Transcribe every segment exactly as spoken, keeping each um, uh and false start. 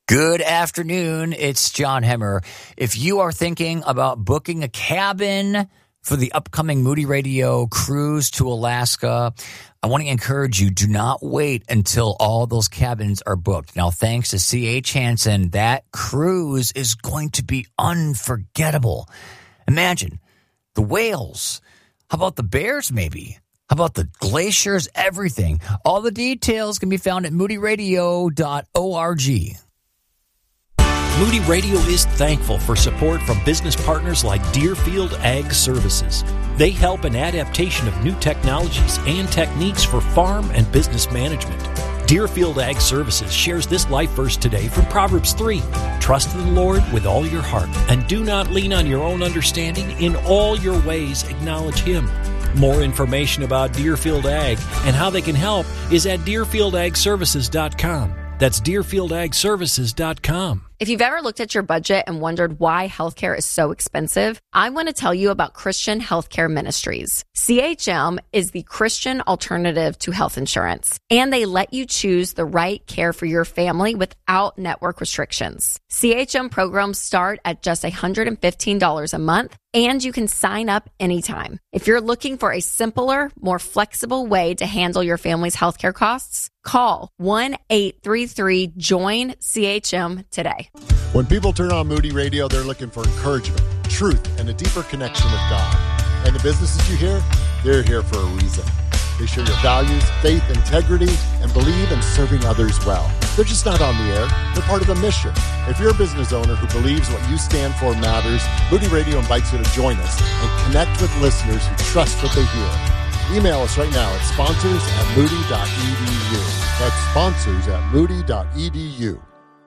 Good afternoon. It's John Hemmer. If you are thinking about booking a cabin for the upcoming Moody Radio cruise to Alaska, I want to encourage you, do not wait until all those cabins are booked. Now, thanks to C H. Hansen, that cruise is going to be unforgettable. Imagine the whales. How about the bears, maybe? How about the glaciers? Everything. All the details can be found at moody radio dot org. Moody Radio is thankful for support from business partners like Deerfield Ag Services. They help in adaptation of new technologies and techniques for farm and business management. Deerfield Ag Services shares this life verse today from Proverbs three. Trust in the Lord with all your heart, and do not lean on your own understanding. In all your ways acknowledge Him. More information about Deerfield Ag and how they can help is at deerfield ag services dot com. That's deerfield ag services dot com. If you've ever looked at your budget and wondered why healthcare is so expensive, I want to tell you about Christian Healthcare Ministries. C H M is the Christian alternative to health insurance, and they let you choose the right care for your family without network restrictions. C H M programs start at just one hundred fifteen dollars a month, and you can sign up anytime. If you're looking for a simpler, more flexible way to handle your family's healthcare costs, call one eight three three join C H M today. When people turn on Moody Radio, they're looking for encouragement, truth, and a deeper connection with God. And the businesses you hear, they're here for a reason. They share your values, faith, integrity, and believe in serving others well. They're just not on the air. They're part of the mission. If you're a business owner who believes what you stand for matters, Moody Radio invites you to join us and connect with listeners who trust what they hear. Email us right now at sponsors at moody dot e d u. That's sponsors at moody dot e d u.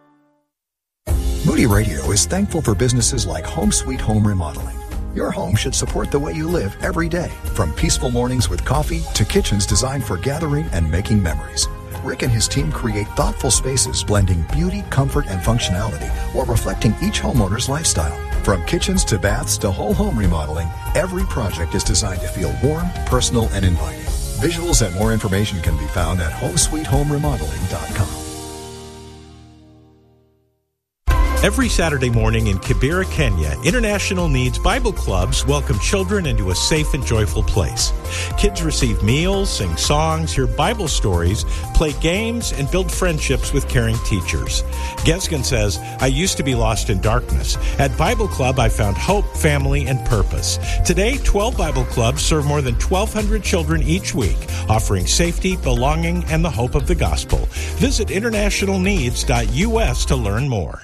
Moody Radio is thankful for businesses like Home Sweet Home Remodeling. Your home should support the way you live every day, from peaceful mornings with coffee to kitchens designed for gathering and making memories. Rick and his team create thoughtful spaces blending beauty, comfort, and functionality while reflecting each homeowner's lifestyle. From kitchens to baths to whole home remodeling, every project is designed to feel warm, personal, and inviting. Visuals and more information can be found at home sweet home remodeling dot com. Every Saturday morning in Kibera, Kenya, International Needs Bible Clubs welcome children into a safe and joyful place. Kids receive meals, sing songs, hear Bible stories, play games, and build friendships with caring teachers. Gesgen says, I used to be lost in darkness. At Bible Club, I found hope, family, and purpose. Today, twelve Bible Clubs serve more than twelve hundred children each week, offering safety, belonging, and the hope of the gospel. Visit international needs dot u s to learn more.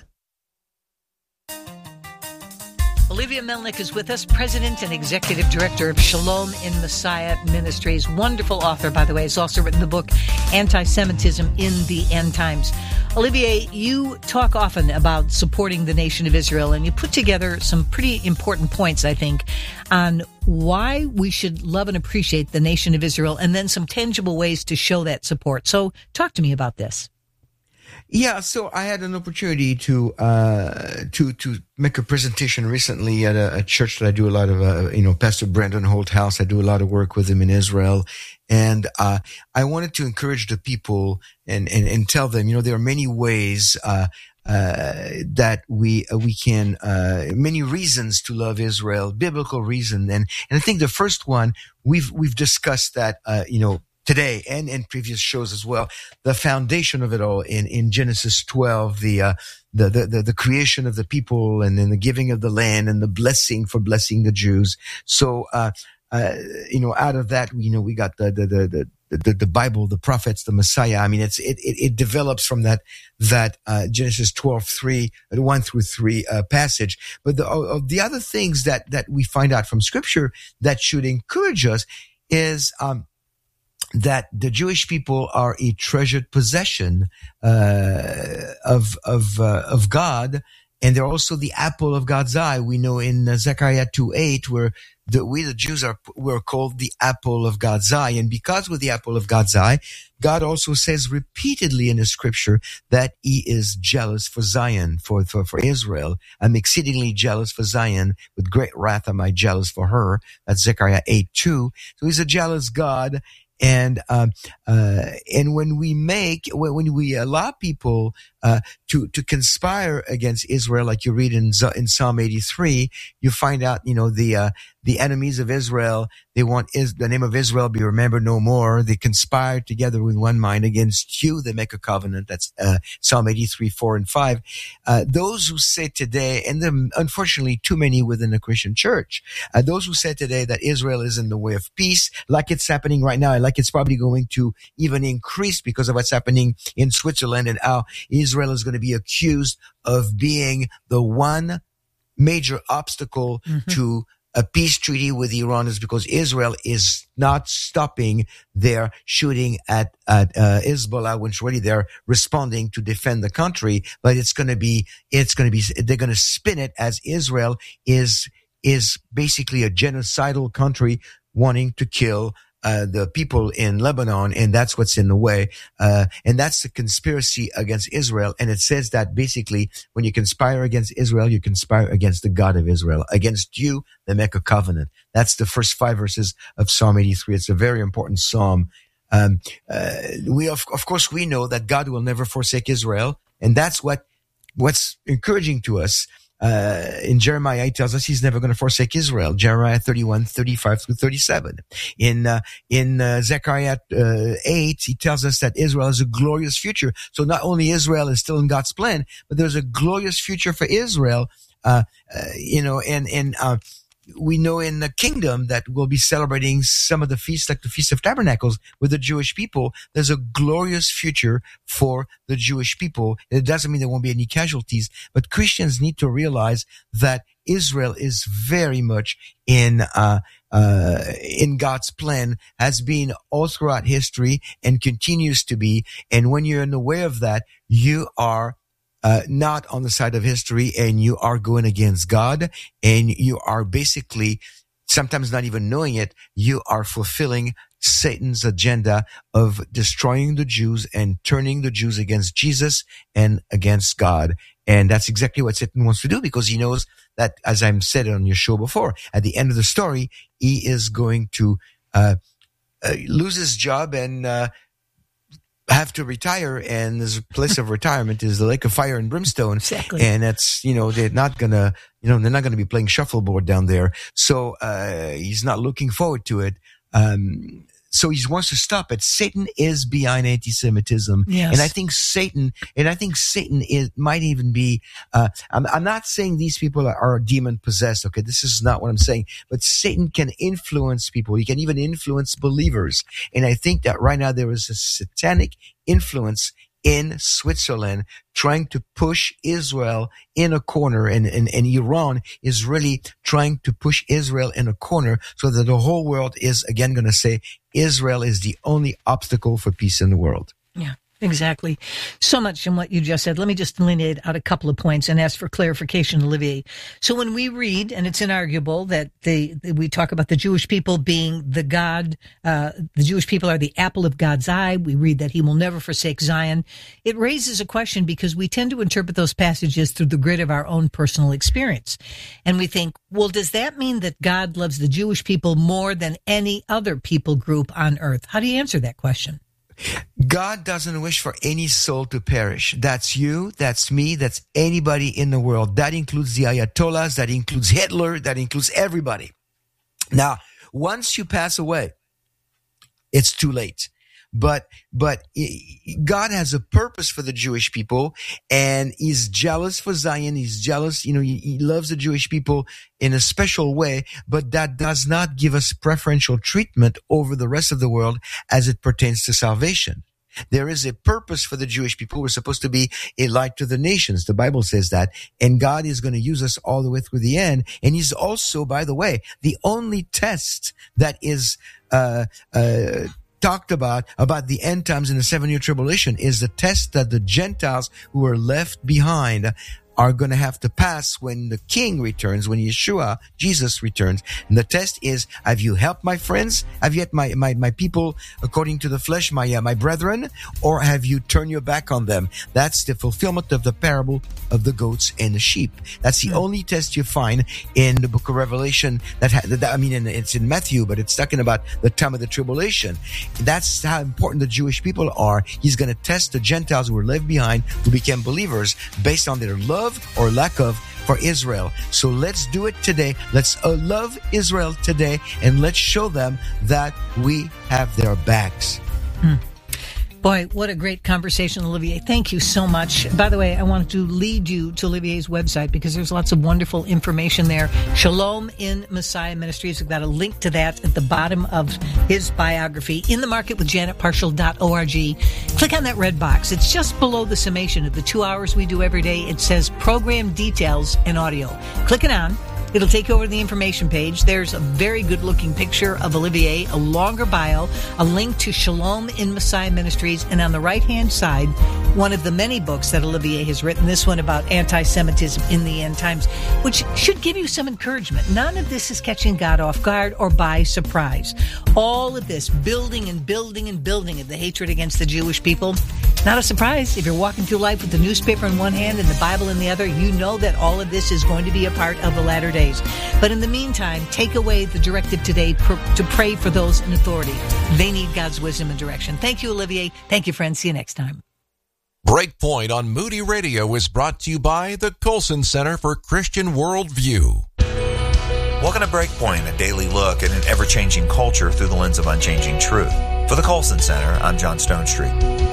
Olivia Melnick is with us, President and Executive Director of Shalom in Messiah Ministries. Wonderful author, by the way. Has also written the book, Anti-Semitism in the End Times. Olivia, you talk often about supporting the nation of Israel, and you put together some pretty important points, I think, on why we should love and appreciate the nation of Israel, and then some tangible ways to show that support. So talk to me about this. Yeah, so I had an opportunity to uh to to make a presentation recently at a, a church that I do a lot of uh, you know Pastor Brandon Holthouse. I do a lot of work with him in Israel, and uh I wanted to encourage the people and and, and tell them, you know, there are many ways uh uh that we uh, we can uh many reasons to love Israel, biblical reason, and and I think the first one we've we've discussed that uh you know today and in previous shows as well, the foundation of it all in, in Genesis twelve, the, uh, the, the, the creation of the people and then the giving of the land and the blessing for blessing the Jews. So, uh, uh, you know, out of that, you know, we got the, the, the, the, the, the Bible, the prophets, the Messiah. I mean, it's, it, it, it develops from that, that, uh, Genesis twelve, three, one through three, uh, passage. But the, uh, the other things that, that we find out from scripture that should encourage us is, um, that the Jewish people are a treasured possession uh, of of uh, of God, and they're also the apple of God's eye. We know in uh, Zechariah two eight, where the, we the Jews are we're called the apple of God's eye, and because we're the apple of God's eye, God also says repeatedly in the scripture that He is jealous for Zion, for for for Israel. I'm exceedingly jealous for Zion; with great wrath am I jealous for her. That's Zechariah eight two. So He's a jealous God. And um, uh, and when we make when, when we allow people uh, to to conspire against Israel, like you read in in Psalm eighty-three, you find out you know the uh, the enemies of Israel, they want is the name of Israel be remembered no more. They conspire together with one mind against you. They make a covenant. That's uh, Psalm eighty-three, four and five. Uh, those who say today, and there are unfortunately too many within the Christian church, uh, those who say today that Israel is in the way of peace, like it's happening right now, like it's probably going to even increase because of what's happening in Switzerland and how Israel is going to be accused of being the one major obstacle mm-hmm. to a peace treaty with Iran, is because Israel is not stopping their shooting at, at uh, Hezbollah, which really they're responding to defend the country. But it's going to be, it's going to be, they're going to spin it as Israel is, is basically a genocidal country wanting to kill Uh, the people in Lebanon, and that's what's in the way. Uh, and that's the conspiracy against Israel. And it says that basically when you conspire against Israel, you conspire against the God of Israel. Against you, they make a covenant. That's the first five verses of Psalm eighty-three. It's a very important psalm. Um, uh, we, of, of course, we know that God will never forsake Israel. And that's what, what's encouraging to us. Uh, in Jeremiah, he tells us he's never going to forsake Israel. Jeremiah thirty-one, thirty-five through thirty-seven. In, uh, in, uh, Zechariah, uh, eight, he tells us that Israel has a glorious future. So not only Israel is still in God's plan, but there's a glorious future for Israel. Uh, uh you know, and, and, uh, we know in the kingdom that we'll be celebrating some of the feasts, like the Feast of Tabernacles, with the Jewish people. There's a glorious future for the Jewish people. It doesn't mean there won't be any casualties, but Christians need to realize that Israel is very much in, uh, uh, in God's plan, has been all throughout history and continues to be. And when you're unaware of that, you are Uh, not on the side of history, and you are going against God, and you are basically, sometimes not even knowing it, you are fulfilling Satan's agenda of destroying the Jews and turning the Jews against Jesus and against God. And that's exactly what Satan wants to do, because he knows that, as I've said on your show before, at the end of the story, he is going to uh, uh lose his job and uh have to retire, and his place of retirement is the lake of fire and brimstone. Exactly. And it's, you know, they're not gonna, you know, they're not gonna be playing shuffleboard down there. So, uh, he's not looking forward to it. Um, so he wants to stop it. Satan is behind anti-Semitism. Yes. And I think Satan, and I think Satan is, might even be, uh, I'm, I'm not saying these people are, are demon possessed. Okay. This is not what I'm saying, but Satan can influence people. He can even influence believers. And I think that right now there is a satanic influence in Switzerland trying to push Israel in a corner, and, and, and Iran is really trying to push Israel in a corner so that the whole world is again going to say Israel is the only obstacle for peace in the world. Yeah. Exactly. So much in what you just said. Let me just delineate out a couple of points and ask for clarification, Olivier. So when we read, and it's inarguable that they, we talk about the Jewish people being the God, uh, the Jewish people are the apple of God's eye. We read that he will never forsake Zion. It raises a question because we tend to interpret those passages through the grid of our own personal experience. And we think, well, does that mean that God loves the Jewish people more than any other people group on earth? How do you answer that question? God doesn't wish for any soul to perish. That's you, that's me, that's anybody in the world. That includes the Ayatollahs, that includes Hitler, that includes everybody. Now, once you pass away, it's too late. But, but God has a purpose for the Jewish people, and he's jealous for Zion. He's jealous, you know, he, he loves the Jewish people in a special way, but that does not give us preferential treatment over the rest of the world as it pertains to salvation. There is a purpose for the Jewish people. We're supposed to be a light to the nations. The Bible says that. And God is going to use us all the way through the end. And he's also, by the way, the only test that is, uh, uh, talked about, about the end times in the seven-year tribulation is the test that the Gentiles who are left behind are going to have to pass when the King returns, when Yeshua, Jesus returns. And the test is, have you helped my friends? Have you helped my, my, my people according to the flesh, my, uh, my brethren? Or have you turned your back on them? That's the fulfillment of the parable of the goats and the sheep. That's the mm. only test you find in the book of Revelation. That, ha- that I mean, in, it's in Matthew, but it's talking about the time of the tribulation. That's how important the Jewish people are. He's going to test the Gentiles who were left behind, who became believers, based on their love or lack of for Israel. So let's do it today. Let's uh, love Israel today, and let's show them that we have their backs. Mm. Boy, what a great conversation, Olivier. Thank you so much. By the way, I wanted to lead you to Olivier's website because there's lots of wonderful information there. Shalom in Messiah Ministries. We've got a link to that at the bottom of his biography. In the Market with Janet Parshall dot org. Click on that red box. It's just below the summation of the two hours we do every day. It says Program Details and Audio. Click it on. It'll take you over to the information page. There's a very good-looking picture of Olivier, a longer bio, a link to Shalom in Messiah Ministries, and on the right-hand side, one of the many books that Olivier has written, this one about anti-Semitism in the end times, which should give you some encouragement. None of this is catching God off guard or by surprise. All of this building and building and building of the hatred against the Jewish people, not a surprise. If you're walking through life with the newspaper in one hand and the Bible in the other, you know that all of this is going to be a part of the latter days. But in the meantime, take away the directive today to pray for those in authority. They need God's wisdom and direction. Thank you, Olivier. Thank you, friends. See you next time. Breakpoint on Moody Radio is brought to you by the Colson Center for Christian Worldview. Welcome to Breakpoint, a daily look at an ever-changing culture through the lens of unchanging truth. For the Colson Center, I'm John Stonestreet.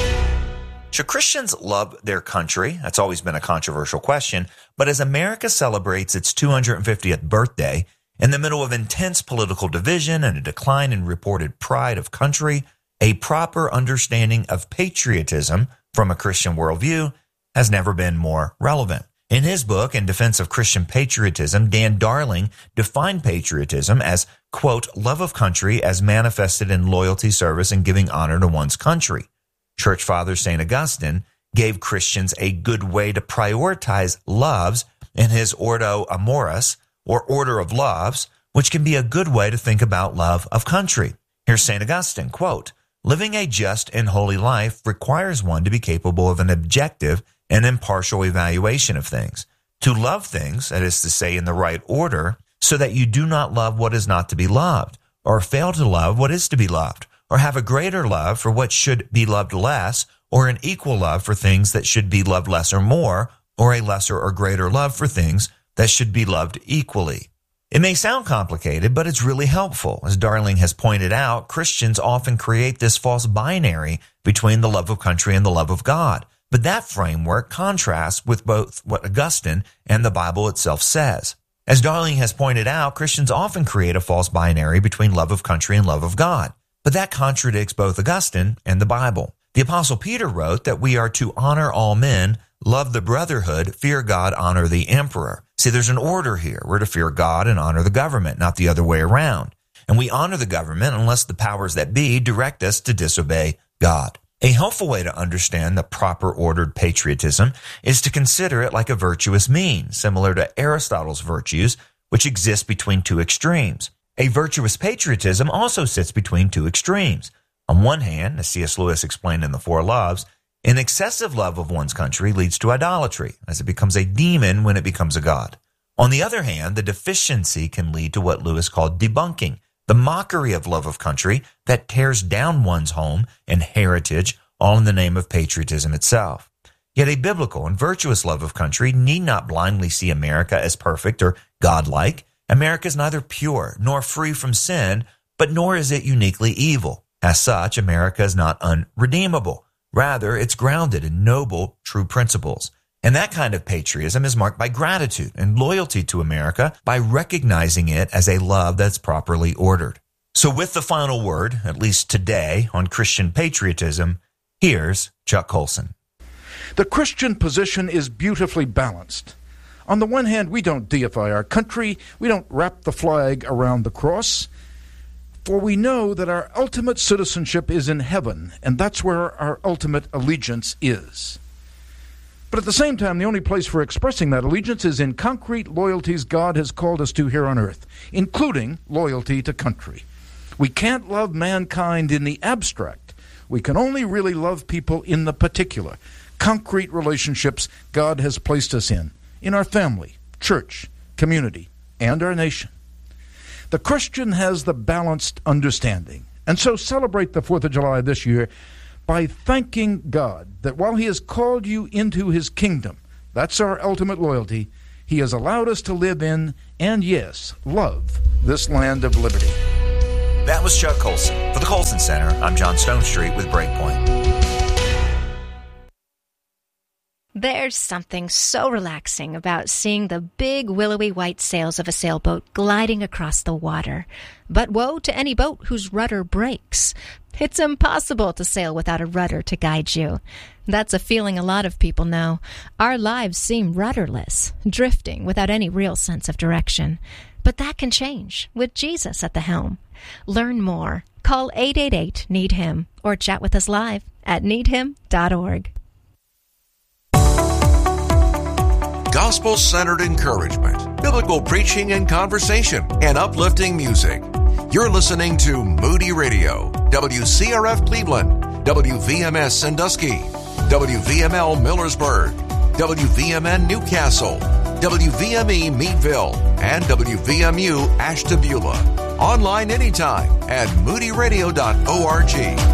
Should Christians love their country? That's always been a controversial question. But as America celebrates its two hundred fiftieth birthday, in the middle of intense political division and a decline in reported pride of country, a proper understanding of patriotism from a Christian worldview has never been more relevant. In his book, In Defense of Christian Patriotism, Dan Darling defined patriotism as, quote, love of country as manifested in loyalty, service, and giving honor to one's country. Church Father Saint Augustine gave Christians a good way to prioritize loves in his Ordo Amoris, or Order of Loves, which can be a good way to think about love of country. Here's Saint Augustine, quote, living a just and holy life requires one to be capable of an objective and impartial evaluation of things. To love things, that is to say in the right order, so that you do not love what is not to be loved, or fail to love what is to be loved, or have a greater love for what should be loved less, or an equal love for things that should be loved less or more, or a lesser or greater love for things that should be loved equally. It may sound complicated, but it's really helpful. As Darling has pointed out, Christians often create this false binary between the love of country and the love of God. But that framework contrasts with both what Augustine and the Bible itself says. As Darling has pointed out, Christians often create a false binary between love of country and love of God. But that contradicts both Augustine and the Bible. The Apostle Peter wrote that we are to honor all men, love the brotherhood, fear God, honor the emperor. See, there's an order here. We're to fear God and honor the government, not the other way around. And we honor the government unless the powers that be direct us to disobey God. A helpful way to understand the proper ordered patriotism is to consider it like a virtuous mean, similar to Aristotle's virtues, which exist between two extremes. A virtuous patriotism also sits between two extremes. On one hand, as C S Lewis explained in The Four Loves, an excessive love of one's country leads to idolatry, as it becomes a demon when it becomes a god. On the other hand, the deficiency can lead to what Lewis called debunking, the mockery of love of country that tears down one's home and heritage, all in the name of patriotism itself. Yet a biblical and virtuous love of country need not blindly see America as perfect or godlike. America is neither pure nor free from sin, but nor is it uniquely evil. As such, America is not unredeemable. Rather, it's grounded in noble, true principles. And that kind of patriotism is marked by gratitude and loyalty to America by recognizing it as a love that's properly ordered. So with the final word, at least today, on Christian patriotism, here's Chuck Colson. The Christian position is beautifully balanced. On the one hand, we don't deify our country, we don't wrap the flag around the cross, for we know that our ultimate citizenship is in heaven, and that's where our ultimate allegiance is. But at the same time, the only place for expressing that allegiance is in concrete loyalties God has called us to here on earth, including loyalty to country. We can't love mankind in the abstract. We can only really love people in the particular, concrete relationships God has placed us in, in our family, church, community, and our nation. The Christian has the balanced understanding, and so celebrate the fourth of July this year by thanking God that while He has called you into His kingdom, that's our ultimate loyalty, He has allowed us to live in, and yes, love this land of liberty. That was Chuck Colson. For the Colson Center, I'm John Stonestreet with Breakpoint. There's something so relaxing about seeing the big willowy white sails of a sailboat gliding across the water. But woe to any boat whose rudder breaks. It's impossible to sail without a rudder to guide you. That's a feeling a lot of people know. Our lives seem rudderless, drifting without any real sense of direction. But that can change with Jesus at the helm. Learn more. Call eight eight eight, need him or chat with us live at need him dot org. Gospel-centered encouragement, biblical preaching and conversation, and uplifting music. You're listening to Moody Radio, W C R F Cleveland, W V M S Sandusky, W V M L Millersburg, W V M N Newcastle, W V M E Meadville, and W V M U Ashtabula. Online anytime at moody radio dot org.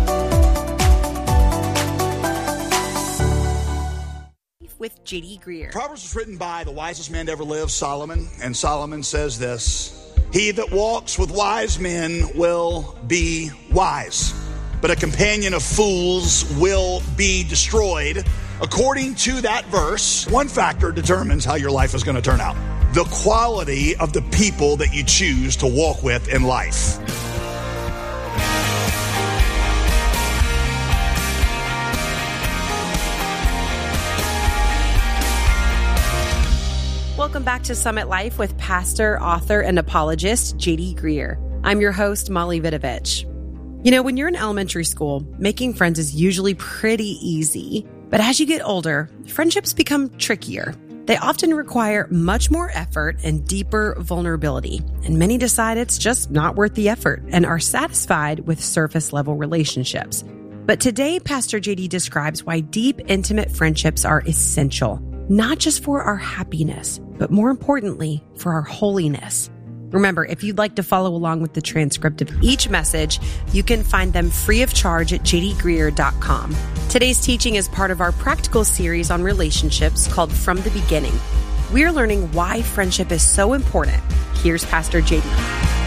With J D Greer. Proverbs was written by the wisest man to ever live, Solomon, and Solomon says this: he that walks with wise men will be wise, but a companion of fools will be destroyed. According to that verse, one factor determines how your life is going to turn out: the quality of the people that you choose to walk with in life. Welcome back to Summit Life with pastor, author, and apologist J D Greer. I'm your host, Molly Vidovich. You know, when you're in elementary school, making friends is usually pretty easy. But as you get older, friendships become trickier. They often require much more effort and deeper vulnerability. And many decide it's just not worth the effort and are satisfied with surface-level relationships. But today, Pastor J D describes why deep, intimate friendships are essential, not just for our happiness, but more importantly, for our holiness. Remember, if you'd like to follow along with the transcript of each message, you can find them free of charge at j d greer dot com. Today's teaching is part of our practical series on relationships called From the Beginning. We're learning why friendship is so important. Here's Pastor J D.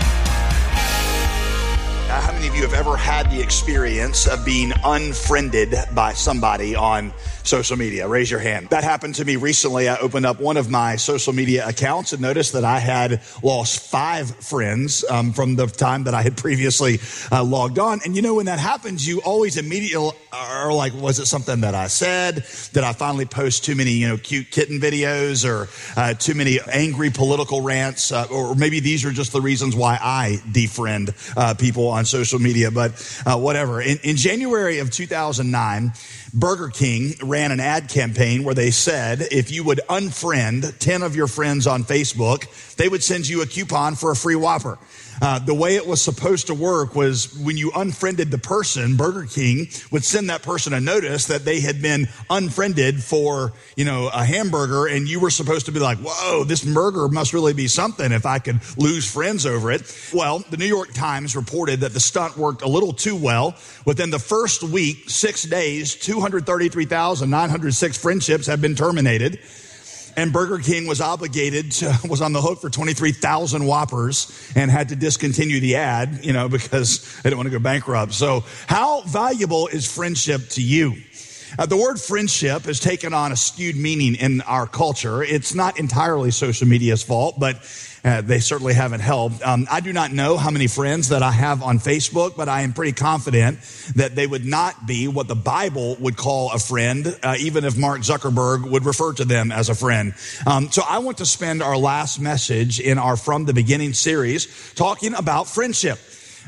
Now, how many of you have ever had the experience of being unfriended by somebody on social media? Raise your hand. That happened to me recently. I opened up one of my social media accounts and noticed that I had lost five friends um, from the time that I had previously uh, logged on. And you know, when that happens, you always immediately are like, was it something that I said? Did I finally post too many, you know, cute kitten videos, or uh, too many angry political rants? Uh, or maybe these are just the reasons why I defriend uh, people on social media, but uh, whatever. In, in January of two thousand nine, Burger King ran an ad campaign where they said if you would unfriend ten of your friends on Facebook, they would send you a coupon for a free Whopper. Uh, the way it was supposed to work was when you unfriended the person, Burger King would send that person a notice that they had been unfriended for, you know, a hamburger, and you were supposed to be like, whoa, this burger must really be something if I could lose friends over it. Well, the New York Times reported that the stunt worked a little too well. Within the first week, six days, two hundred thirty-three thousand nine hundred six friendships have been terminated. And Burger King was obligated to, was on the hook for twenty-three thousand Whoppers and had to discontinue the ad, you know, because they didn't want to go bankrupt. So how valuable is friendship to you? Uh, the word friendship has taken on a skewed meaning in our culture. It's not entirely social media's fault, but uh, they certainly haven't helped. Um, I do not know how many friends that I have on Facebook, but I am pretty confident that they would not be what the Bible would call a friend, uh, even if Mark Zuckerberg would refer to them as a friend. Um, so I want to spend our last message in our From the Beginning series talking about friendship.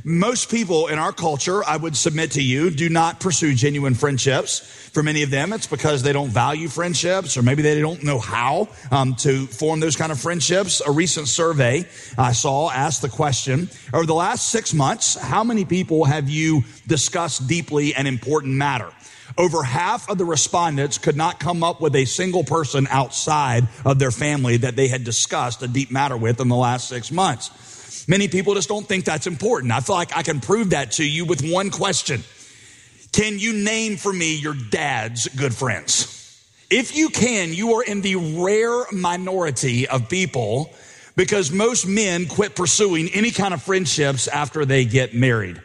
Most people in our culture, I would submit to you, do not pursue genuine friendships. For many of them, it's because they don't value friendships, or maybe they don't know how um, to form those kind of friendships. A recent survey I saw asked the question, over the last six months, how many people have you discussed deeply an important matter? Over half of the respondents could not come up with a single person outside of their family that they had discussed a deep matter with in the last six months. Many people just don't think that's important. I feel like I can prove that to you with one question. Can you name for me your dad's good friends? If you can, you are in the rare minority of people, because most men quit pursuing any kind of friendships after they get married.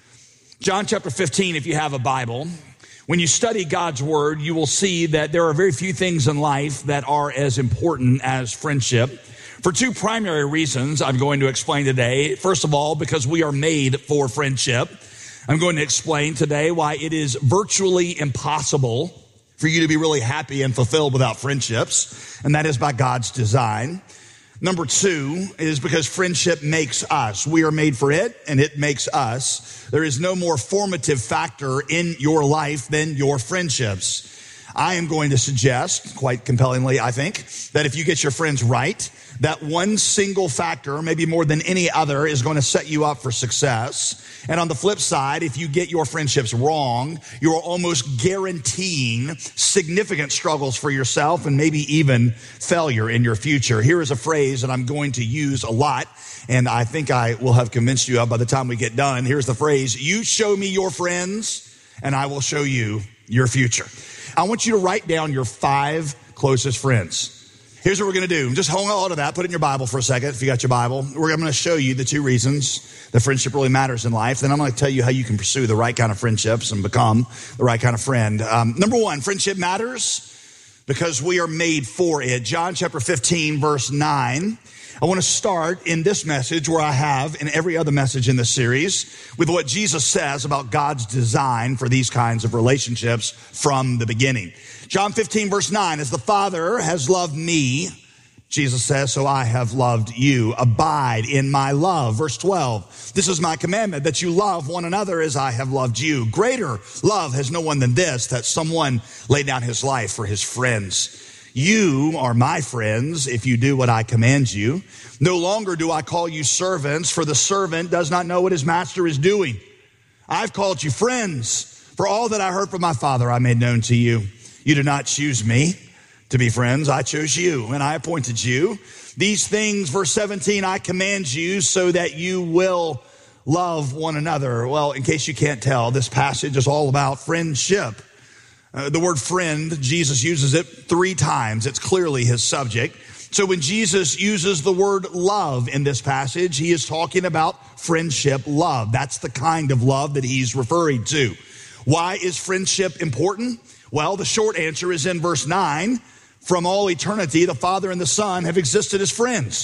John chapter fifteen, if you have a Bible, when you study God's word, you will see that there are very few things in life that are as important as friendship. For two primary reasons I'm going to explain today. First of all, because we are made for friendship. I'm going to explain today why it is virtually impossible for you to be really happy and fulfilled without friendships, and that is by God's design. Number two is because friendship makes us. We are made for it, and it makes us. There is no more formative factor in your life than your friendships. I am going to suggest, quite compellingly, I think, that if you get your friends right, that one single factor, maybe more than any other, is going to set you up for success. And on the flip side, if you get your friendships wrong, you're almost guaranteeing significant struggles for yourself and maybe even failure in your future. Here is a phrase that I'm going to use a lot, and I think I will have convinced you of by the time we get done. Here's the phrase: you show me your friends, and I will show you your future. I want you to write down your five closest friends. Here's what we're going to do. Just hold on to that. Put it in your Bible for a second if you got your Bible. We're going to show you the two reasons that friendship really matters in life. Then I'm going to tell you how you can pursue the right kind of friendships and become the right kind of friend. Um, number one, friendship matters because we are made for it. John chapter fifteen, verse nine. I want to start in this message where I have in every other message in this series with what Jesus says about God's design for these kinds of relationships from the beginning. John fifteen, verse nine, as the Father has loved me, Jesus says, so I have loved you. Abide in my love. Verse twelve, this is my commandment, that you love one another as I have loved you. Greater love has no one than this, that someone lay down his life for his friends. You are my friends if you do what I command you. No longer do I call you servants, for the servant does not know what his master is doing. I've called you friends, for all that I heard from my Father I made known to you. You did not choose me to be friends. I chose you, and I appointed you. These things, verse seventeen, I command you so that you will love one another. Well, in case you can't tell, this passage is all about friendship. Uh, the word friend, Jesus uses it three times. It's clearly his subject. So when Jesus uses the word love in this passage, he is talking about friendship love. That's the kind of love that he's referring to. Why is friendship important? Well, the short answer is in verse nine. From all eternity, the Father and the Son have existed as friends.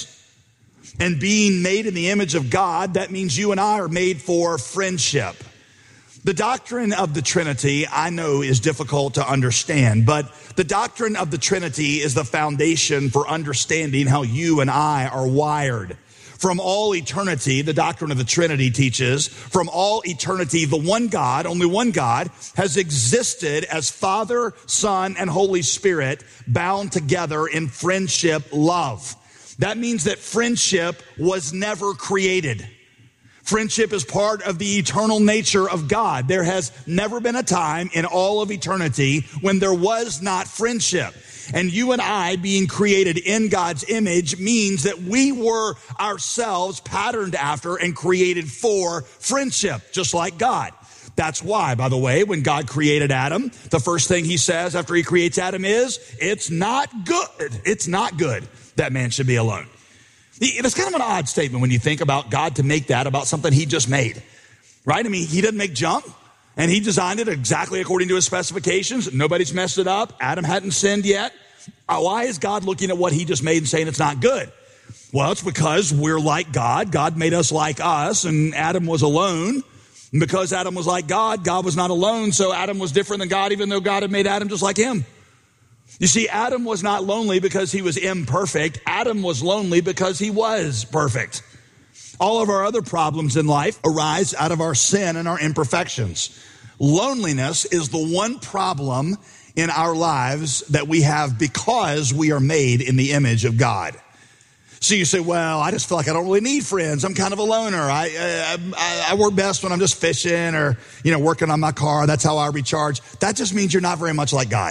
And being made in the image of God, that means you and I are made for friendship. The doctrine of the Trinity, I know, is difficult to understand, but the doctrine of the Trinity is the foundation for understanding how you and I are wired. From all eternity, the doctrine of the Trinity teaches, from all eternity, the one God, only one God, has existed as Father, Son, and Holy Spirit bound together in friendship love. That means that friendship was never created. Friendship is part of the eternal nature of God. There has never been a time in all of eternity when there was not friendship. And you and I being created in God's image means that we were ourselves patterned after and created for friendship, just like God. That's why, by the way, when God created Adam, the first thing he says after he creates Adam is, it's not good. It's not good that man should be alone. It's kind of an odd statement when you think about God to make that about something he just made, right? I mean, he didn't make junk, and he designed it exactly according to his specifications. Nobody's messed it up. Adam hadn't sinned yet. Why is God looking at what he just made and saying it's not good? Well, it's because we're like God. God made us like us, and Adam was alone. And because Adam was like God, God was not alone, so Adam was different than God, even though God had made Adam just like him. You see, Adam was not lonely because he was imperfect. Adam was lonely because he was perfect. All of our other problems in life arise out of our sin and our imperfections. Loneliness is the one problem in our lives that we have because we are made in the image of God. So you say, well, I just feel like I don't really need friends. I'm kind of a loner. I, I, I work best when I'm just fishing or, you know, working on my car. That's how I recharge. That just means you're not very much like God.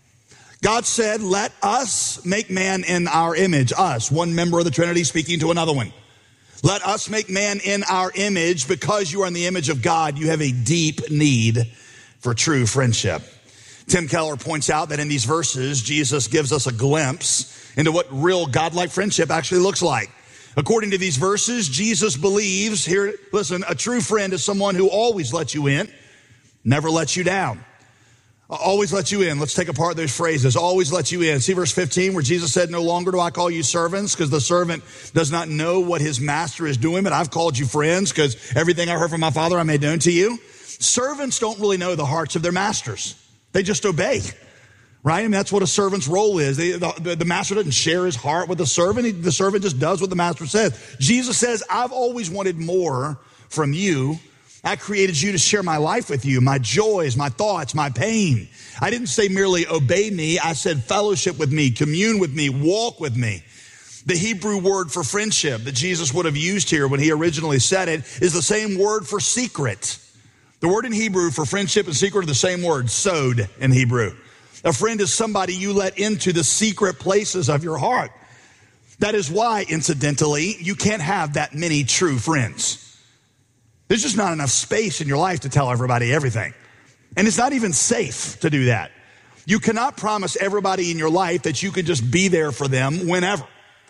God said, let us make man in our image. Us, one member of the Trinity speaking to another one. Let us make man in our image. Because you are in the image of God, you have a deep need for true friendship. Tim Keller points out that in these verses, Jesus gives us a glimpse into what real godlike friendship actually looks like. According to these verses, Jesus believes, here, listen, a true friend is someone who always lets you in, never lets you down. Always let you in. Let's take apart those phrases. Always let you in. See verse fifteen where Jesus said, no longer do I call you servants because the servant does not know what his master is doing, but I've called you friends because everything I heard from my Father I made known to you. Servants don't really know the hearts of their masters. They just obey, right? I mean, that's what a servant's role is. They, the, the master doesn't share his heart with the servant. He, the servant just does what the master says. Jesus says, I've always wanted more from you. I created you to share my life with you, my joys, my thoughts, my pain. I didn't say merely obey me. I said fellowship with me, commune with me, walk with me. The Hebrew word for friendship that Jesus would have used here when he originally said it is the same word for secret. The word in Hebrew for friendship and secret are the same word, sod in Hebrew. A friend is somebody you let into the secret places of your heart. That is why, incidentally, you can't have that many true friends. There's just not enough space in your life to tell everybody everything. And it's not even safe to do that. You cannot promise everybody in your life that you can just be there for them whenever.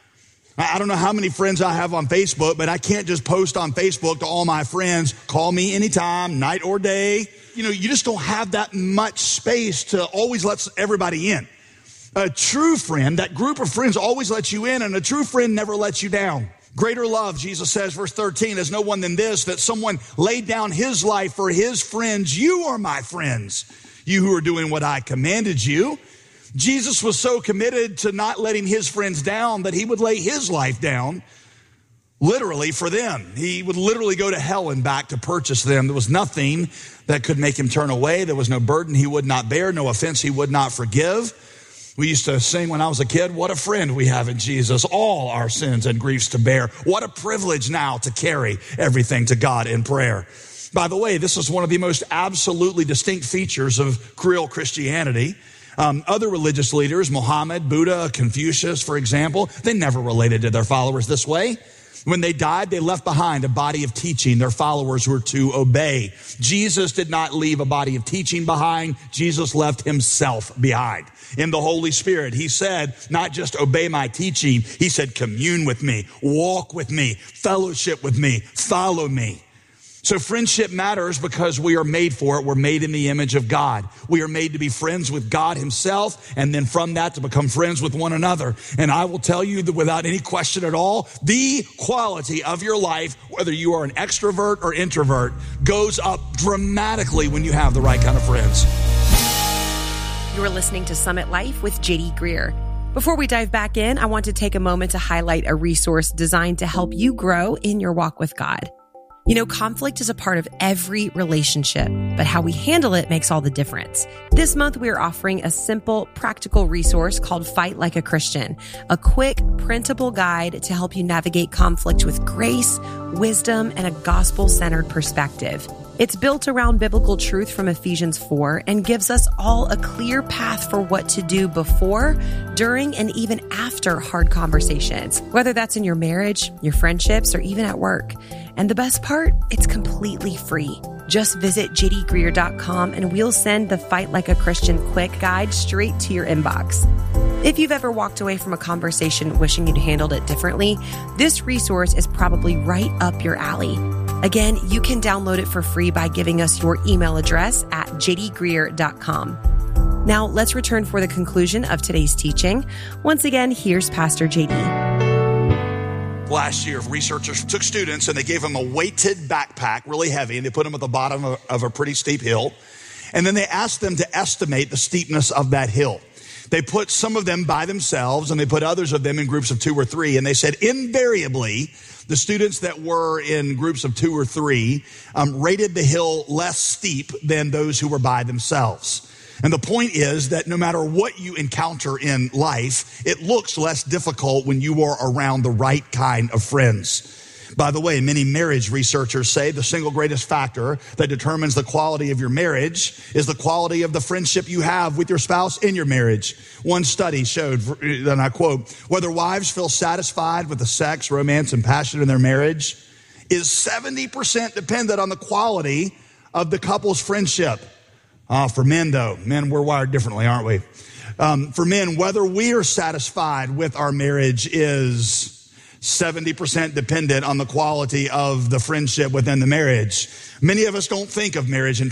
I don't know how many friends I have on Facebook, but I can't just post on Facebook to all my friends, call me anytime, night or day. You know, you just don't have that much space to always let everybody in. A true friend, that group of friends always lets you in, and a true friend never lets you down. Greater love, Jesus says, verse thirteen, is no one than this, that someone laid down his life for his friends. You are my friends, you who are doing what I commanded you. Jesus was so committed to not letting his friends down that he would lay his life down literally for them. He would literally go to hell and back to purchase them. There was nothing that could make him turn away. There was no burden he would not bear, no offense he would not forgive. We used to sing when I was a kid, what a friend we have in Jesus, all our sins and griefs to bear. What a privilege now to carry everything to God in prayer. By the way, this is one of the most absolutely distinct features of Creole Christianity. Um, other religious leaders, Muhammad, Buddha, Confucius, for example, they never related to their followers this way. When they died, they left behind a body of teaching their followers were to obey. Jesus did not leave a body of teaching behind. Jesus left himself behind. In the Holy Spirit, he said, not just obey my teaching, he said, commune with me, walk with me, fellowship with me, follow me. So friendship matters because we are made for it. We're made in the image of God. We are made to be friends with God himself, and then from that to become friends with one another. And I will tell you that without any question at all, the quality of your life, whether you are an extrovert or introvert, goes up dramatically when you have the right kind of friends. You are listening to Summit Life with J D Greer. Before we dive back in, I want to take a moment to highlight a resource designed to help you grow in your walk with God. You know, conflict is a part of every relationship, but how we handle it makes all the difference. This month, we are offering a simple, practical resource called Fight Like a Christian, a quick, printable guide to help you navigate conflict with grace, wisdom, and a gospel-centered perspective. It's built around biblical truth from Ephesians four and gives us all a clear path for what to do before, during, and even after hard conversations, whether that's in your marriage, your friendships, or even at work. And the best part, it's completely free. Just visit j d greer dot com and we'll send the Fight Like a Christian quick guide straight to your inbox. If you've ever walked away from a conversation wishing you'd handled it differently, this resource is probably right up your alley. Again, you can download it for free by giving us your email address at j d greer dot com. Now, let's return for the conclusion of today's teaching. Once again, here's Pastor J D. Last year, researchers took students and they gave them a weighted backpack, really heavy, and they put them at the bottom of, of a pretty steep hill. And then they asked them to estimate the steepness of that hill. They put some of them by themselves and they put others of them in groups of two or three. And they said invariably, the students that were in groups of two or three um, rated the hill less steep than those who were by themselves. And the point is that no matter what you encounter in life, it looks less difficult when you are around the right kind of friends. By the way, many marriage researchers say the single greatest factor that determines the quality of your marriage is the quality of the friendship you have with your spouse in your marriage. One study showed, and I quote, whether wives feel satisfied with the sex, romance, and passion in their marriage is seventy percent dependent on the quality of the couple's friendship. Uh, for men, though, men, we're wired differently, aren't we? Um, for men, whether we are satisfied with our marriage is seventy percent dependent on the quality of the friendship within the marriage. Many of us don't think of marriage in